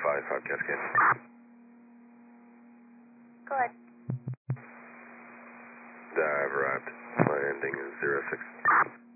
5 Cascade. Go ahead. I've arrived. My ending is 06.